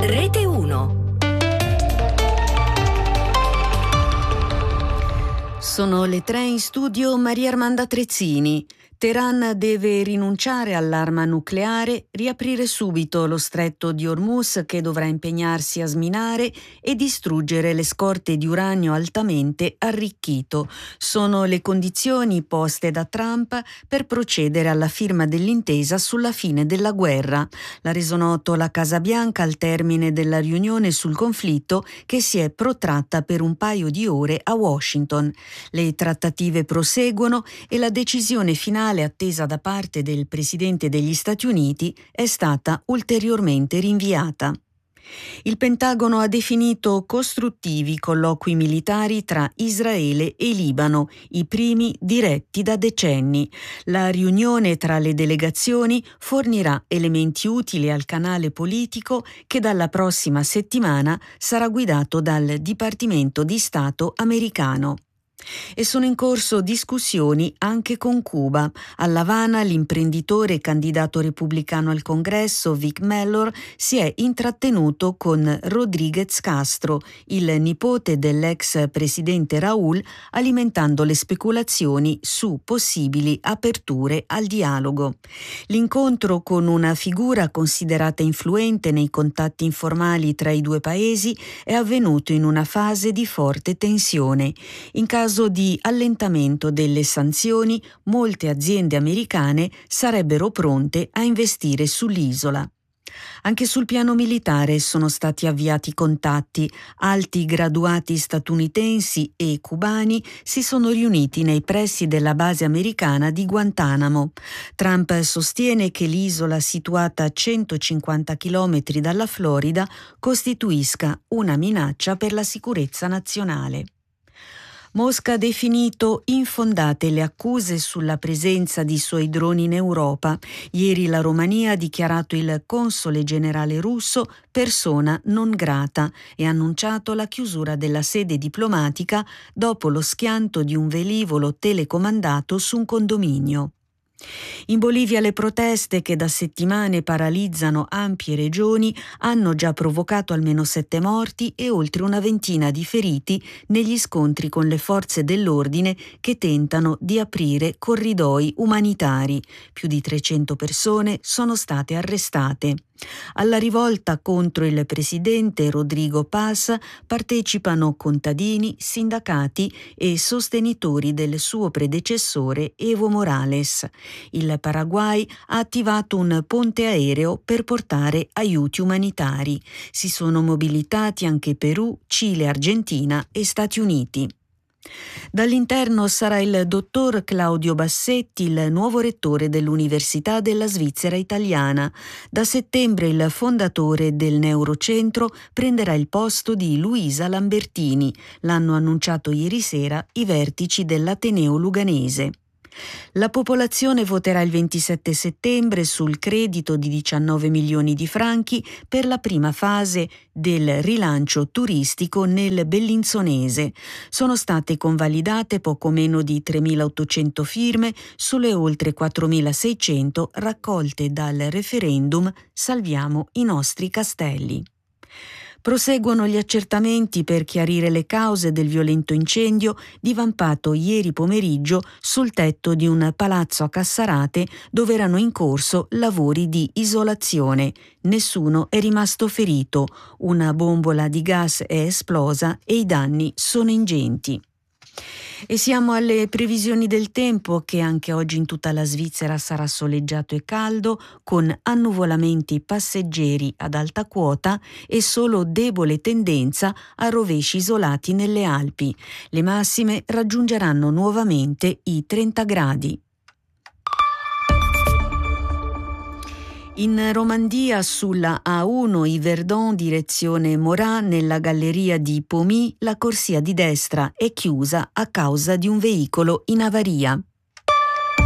Rete 1. Sono le 3 in studio Maria Armanda Trezzini. Teheran deve rinunciare all'arma nucleare, riaprire subito lo stretto di Hormuz che dovrà impegnarsi a sminare e distruggere le scorte di uranio altamente arricchito. Sono le condizioni poste da Trump per procedere alla firma dell'intesa sulla fine della guerra. L'ha reso noto la Casa Bianca al termine della riunione sul conflitto che si è protratta per un paio di ore a Washington. Le trattative proseguono e la decisione finale attesa da parte del Presidente degli Stati Uniti è stata ulteriormente rinviata. Il Pentagono ha definito costruttivi colloqui militari tra Israele e Libano, i primi diretti da decenni. La riunione tra le delegazioni fornirà elementi utili al canale politico che dalla prossima settimana sarà guidato dal Dipartimento di Stato americano. E sono in corso discussioni anche con Cuba. A La Habana l'imprenditore e candidato repubblicano al Congresso Vic Mellor si è intrattenuto con Rodríguez Castro, il nipote dell'ex presidente Raúl, alimentando le speculazioni su possibili aperture al dialogo. L'incontro con una figura considerata influente nei contatti informali tra i due paesi è avvenuto in una fase di forte tensione. In caso di allentamento delle sanzioni, molte aziende americane sarebbero pronte a investire sull'isola. Anche sul piano militare sono stati avviati contatti. Alti graduati statunitensi e cubani si sono riuniti nei pressi della base americana di Guantanamo. Trump sostiene che l'isola, situata a 150 km dalla Florida, costituisca una minaccia per la sicurezza nazionale. Mosca ha definito infondate le accuse sulla presenza di suoi droni in Europa. Ieri la Romania ha dichiarato il console generale russo persona non grata e ha annunciato la chiusura della sede diplomatica dopo lo schianto di un velivolo telecomandato su un condominio. In Bolivia le proteste che da settimane paralizzano ampie regioni hanno già provocato almeno 7 morti e oltre una ventina di feriti negli scontri con le forze dell'ordine che tentano di aprire corridoi umanitari. Più di 300 persone sono state arrestate. Alla rivolta contro il presidente Rodrigo Paz partecipano contadini, sindacati e sostenitori del suo predecessore Evo Morales. Il Paraguay ha attivato un ponte aereo per portare aiuti umanitari. Si sono mobilitati anche Perù, Cile, Argentina e Stati Uniti. Dall'interno sarà il dottor Claudio Bassetti il nuovo rettore dell'Università della Svizzera Italiana. Da settembre il fondatore del Neurocentro prenderà il posto di Luisa Lambertini. L'hanno annunciato ieri sera i vertici dell'Ateneo Luganese. La popolazione voterà il 27 settembre sul credito di 19 milioni di franchi per la prima fase del rilancio turistico nel Bellinzonese. Sono state convalidate poco meno di 3.800 firme sulle oltre 4.600 raccolte dal referendum Salviamo i nostri castelli. Proseguono gli accertamenti per chiarire le cause del violento incendio divampato ieri pomeriggio sul tetto di un palazzo a Cassarate dove erano in corso lavori di isolazione. Nessuno è rimasto ferito, una bombola di gas è esplosa e i danni sono ingenti. E siamo alle previsioni del tempo, che anche oggi in tutta la Svizzera sarà soleggiato e caldo, con annuvolamenti passeggeri ad alta quota e solo debole tendenza a rovesci isolati nelle Alpi. Le massime raggiungeranno nuovamente i 30 gradi. In Romandia, sulla A1 Yverdon direzione Morat, nella galleria di Pomy, la corsia di destra è chiusa a causa di un veicolo in avaria.